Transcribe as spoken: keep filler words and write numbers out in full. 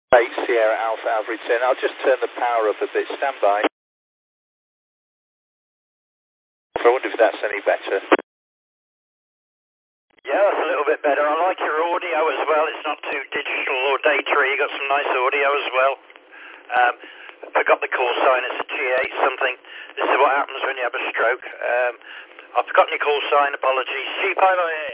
eight Sierra Alpha Average ten. I'll just turn the power up a bit. Stand by. I wonder if that's any better. Yeah, that's a little bit better. I like your audio as well. It's not too digital or data-y. You got some nice audio as well. Um, I got the call sign. It's a T eight something. This is what happens when you have a stroke. Um, I've forgotten your call sign. Apologies. G five I A.